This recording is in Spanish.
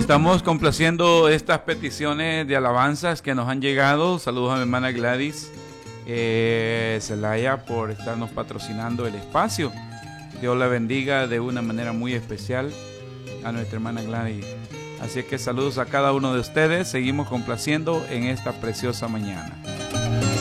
Estamos complaciendo estas peticiones de alabanzas que nos han llegado. Saludos a mi hermana Gladys Zelaya por estarnos patrocinando el espacio. Dios la bendiga de una manera muy especial a nuestra hermana Gladys. Así que saludos a cada uno de ustedes. Seguimos complaciendo en esta preciosa mañana.